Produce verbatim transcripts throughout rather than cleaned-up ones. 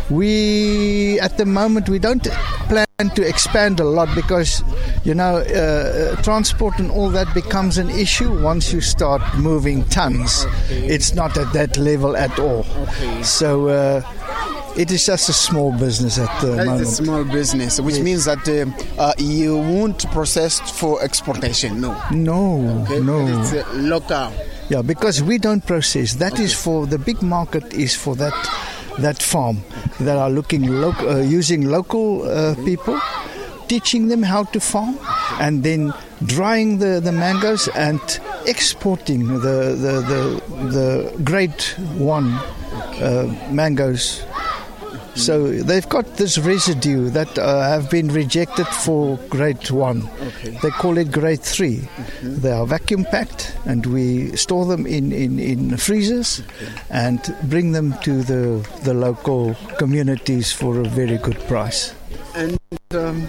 We, at the moment, we don't plan to expand a lot because, you know, uh, transport and all that becomes an issue once you start moving tons. Okay. It's not at that level at all. Okay. So uh, it is just a small business at the That moment. is a small business, which Yes. means that uh, uh, you won't process for exportation, no. No, Okay? no. It's uh, local. Yeah, because we don't process. That is for the big market is for that that farm that are looking loc- uh, using local uh, people, teaching them how to farm, and then drying the, the mangoes and exporting the the the, the grade one uh, mangoes. So they've got this residue that uh, have been rejected for grade one. Okay. They call it grade three. Mm-hmm. They are vacuum packed, and we store them in, in, in freezers Okay. and bring them to the the local communities for a very good price. And um,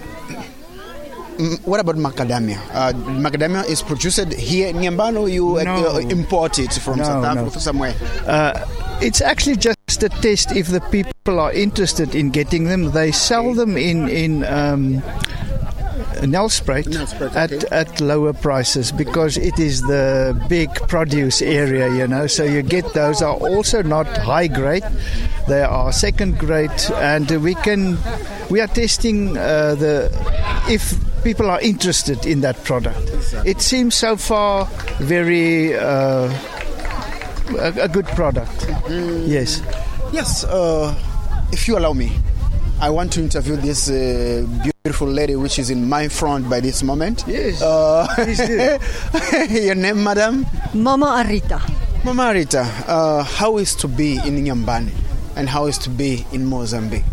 mm, what about macadamia? Uh, macadamia is produced here in Nyambane, or you uh, No. uh, import it from No, South Africa no. from somewhere? Uh, it's actually just a test if the people are interested in getting them. They sell them in in um, Nelspruit Nelspruit, at okay. at lower prices because it is the big produce area, you know. So you get those are also not high grade; they are second grade, and we can we are testing uh, the if people are interested in that product. It seems so far very. Uh, A, a good product. Yes. Yes, uh, if you allow me, I want to interview this uh, beautiful lady which is in my front by this moment. Yes. Uh, Please do. Your name, madam? Mama Arita. Mama Rita, uh, how is to be in Nyambane and how is to be in Mozambique?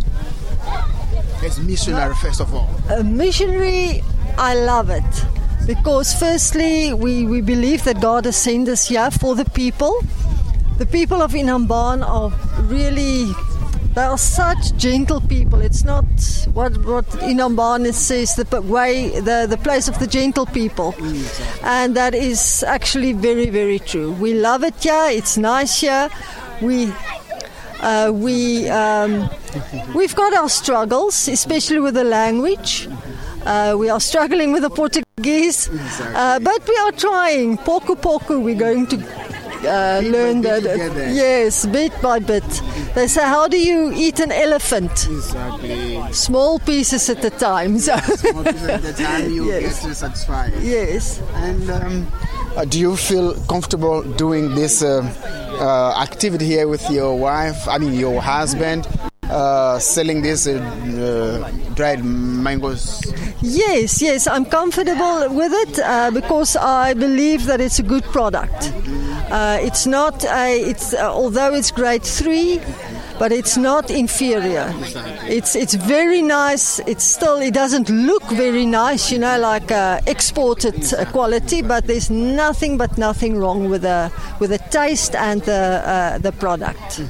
As missionary, first of all. A missionary, I love it. Because firstly, we, we believe that God has sent us here for the people. The people of Inhambane are really, they are such gentle people. It's not what what Inhambane says, the p- way, the, the place of the gentle people. And that is actually very, very true. We love it here. It's nice here. We... Uh, we um, we've got our struggles, especially with the language. Uh, we are struggling with the Portuguese, uh, but we are trying. Poco poco, we're going to uh, learn bit that. together. Yes, bit by bit. They say, how do you eat an elephant? Exactly. Small pieces at a time. So At the time you Yes. get satisfied. yes. And um, uh, do you feel comfortable doing this uh, uh, activity here with your wife, I mean your husband, uh, selling these uh, uh, dried mangoes? Yes, yes, I'm comfortable with it uh, because I believe that it's a good product. Uh, it's not a, it's uh, although it's grade three, but it's not inferior. It's it's very nice. It's still it doesn't look very nice, you know, like uh, exported uh, quality. But there's nothing but nothing wrong with the with the taste and the uh, the product.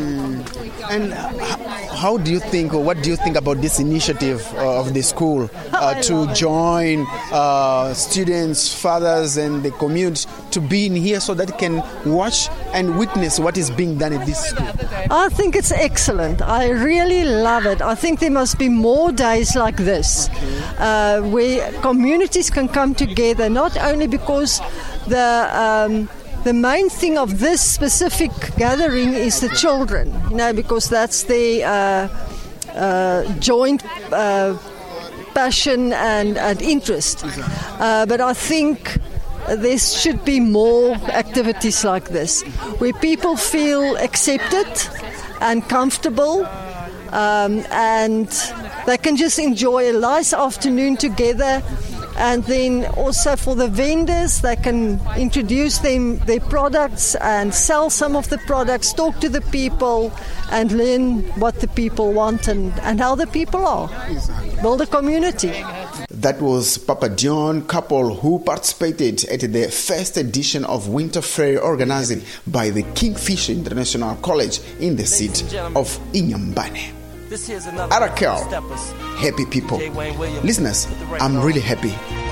And h- how do you think, or what do you think about this initiative uh, of the school uh, to join uh, students, fathers, and the community to be in here so that they can watch and witness what is being done at this school? I think it's excellent. I really love it. I think there must be more days like this uh, where communities can come together, not only because the um, the main thing of this specific gathering is the children, you know, because that's the uh, uh, joint uh, passion and, and interest. Uh, but I think there should be more activities like this, where people feel accepted and comfortable, um, and they can just enjoy a nice afternoon together. And then also for the vendors, they can introduce them their products and sell some of the products, talk to the people and learn what the people want and, and how the people are. Build a community. That was Papa John couple who participated at the first edition of Winter Fair organized by the Kingfisher International College in the city of Inhambane. Arakel, happy people. Listeners, I'm really happy